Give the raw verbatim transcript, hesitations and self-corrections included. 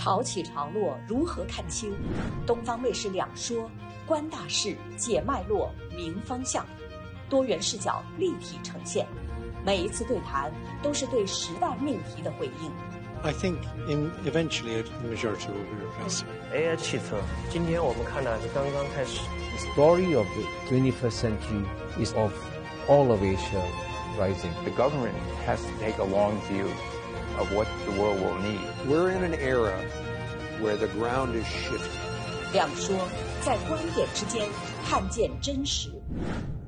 潮起潮落，如何看清？东方卫视两说，观大事，解脉络，明方向，多元视角立体呈现。每一次对谈都是对时代命题的回应。 I think in eventually the majority will be repressed. A I 汽车，今天我们看的是刚刚开始。 The story of the twenty-first century is of all of Asia rising. The government has to take a long view of what the world will need. We're in an era where the ground is shifting. 两说，在观点之间看见真实。